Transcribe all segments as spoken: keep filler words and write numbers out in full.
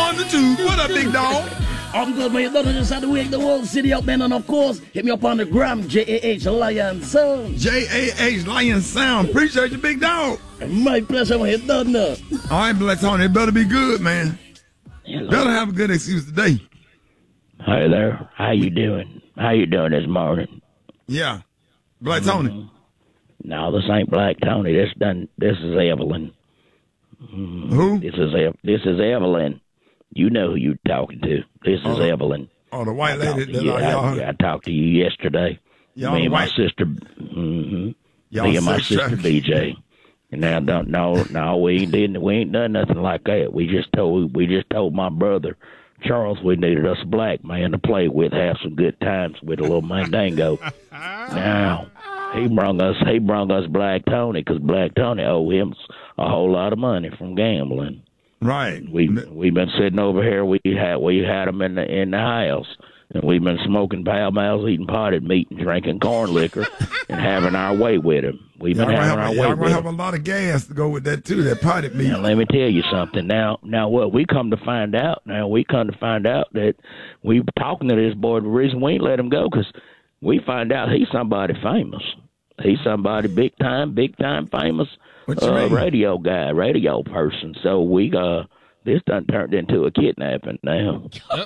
on the tube. What up, big dog? I'm good, man. You don't just have to wake the whole city up, man. And of course, hit me up on the gram, J A H Lion Sound. J A H Lion Sound. Appreciate you, big dog. My pleasure, man. You done that. All right, Black Tony. It better be good, man. Hello. Better have a good excuse today. Hi there. How you doing? How you doing this morning? Yeah. Black Tony. Mm-hmm. No, this ain't Black Tony. This done. This is Evelyn. Mm-hmm. Who? This is Ev- This is Evelyn. You know who you're talking to. This is oh, Evelyn. Oh, the white I lady that you, I, y'all. I, I talked to you yesterday. Y'all Me and my white. sister. Mm-hmm. Y'all Me and my sex sister traffic. B J. And now, don't no, no, we ain't did, we ain't done nothing like that. We just told, we just told my brother Charles we needed us a black man to play with, have some good times with a little mandango. Now he brung us, he brung us Black Tony because Black Tony owe him a whole lot of money from gambling. Right. We we've been sitting over here. We had we had him in the in the house, and we've been smoking Pall Malls, eating potted meat, and drinking corn liquor, and having our way with him. We've Y'all been gonna having have, our y'all way gonna with have him. a lot of gas to go with that too. That potted meat. Now let me tell you something. Now now what we come to find out. Now we come to find out that we talking to this boy. The reason we ain't let him go because we find out he's somebody famous. He's somebody big time, big time famous. What you uh, mean? radio guy, radio person. So we uh this done turned into a kidnapping now.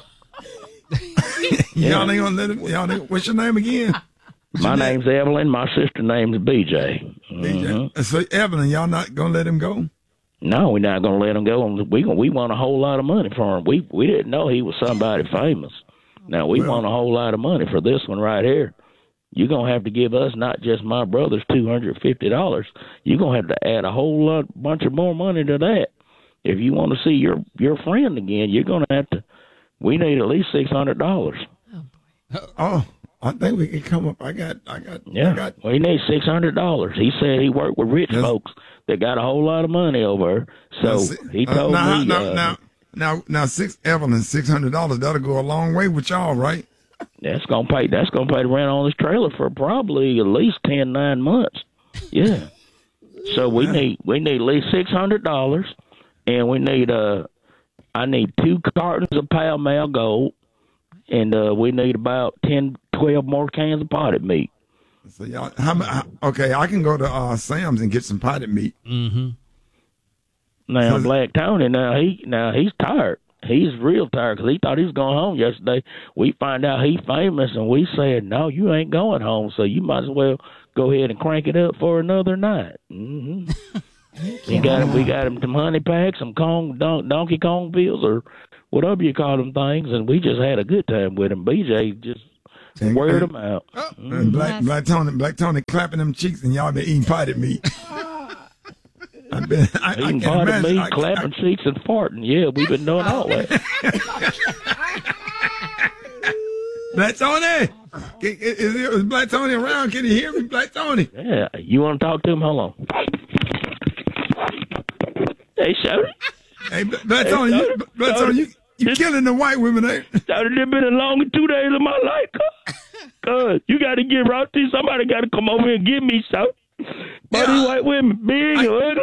Y'all ain't gonna let him. Y'all ain't, what's your name again? What's My your name? name's Evelyn. My sister name's B J. Mhm. Uh, So Evelyn, y'all not gonna let him go? No, we're not gonna let him go. We we want a whole lot of money for him. We we didn't know he was somebody famous. Now we Well- want a whole lot of money for this one right here. You're gonna have to give us not just my brother's two hundred fifty dollars. You're gonna have to add a whole lot, bunch of more money to that. If you want to see your your friend again, you're gonna have to. We need at least six hundred dollars. Oh, I think we can come up. I got. I got. Yeah, I got. we need six hundred dollars. He said he worked with rich Yes. folks that got a whole lot of money over there. So Now, he uh, told now, me. now, uh, now, now, now, six Evelyn, six hundred dollars. That'll go a long way with y'all, right? That's gonna pay. That's gonna pay the rent on this trailer for probably at least ten, nine months. Yeah. So we need we need at least six hundred dollars, and we need uh, I need two cartons of Pall Mall Gold, and uh, we need about ten, twelve more cans of potted meat. So y'all, how, mu- how okay? I can go to uh, Sam's and get some potted meat. Mm-hmm. Now So- Black Tony, now he now he's tired. He's real tired because he thought he was going home yesterday. We find out he's famous, and we said, "No, you ain't going home. So you might as well go ahead and crank it up for another night." Mm-hmm. we got him. We got him some honey packs, some Kong, don, Donkey Kong pills, or whatever you call them things, and we just had a good time with him. B J just And- weared and- him out. And Black Black Tony, Black Tony clapping them cheeks, and y'all been eating potted meat. I've been I, I Eating can't potted imagine. meat, I- clapping cheeks, and farting. Yeah, we've been doing all that. Black Tony, is, is, is Black Tony around? Can you hear me, Black Tony? Yeah, you want to talk to him? Hold on. Hey, Shody. Hey, Black Tony, you, Black Tony, you, you killing the white women, ain't? Shody, it's been the longest two days of my life. Cuz, you got to get out there. Somebody got to come over here and get me, Shody. But Yeah, these white women, big, I- ugly.